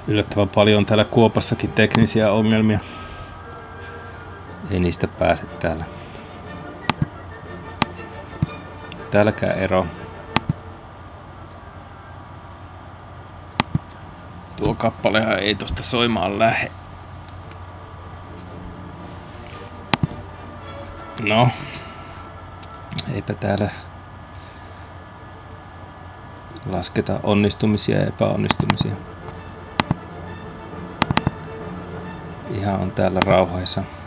Yllättävän paljon on täällä Kuopassakin teknisiä ongelmia. Ei niistä pääse täälläkään ero. Tuo kappalehan ei tosta soimaan lähde. No, eipä täällä lasketa onnistumisia ja epäonnistumisia. Ihan on täällä rauhaisa.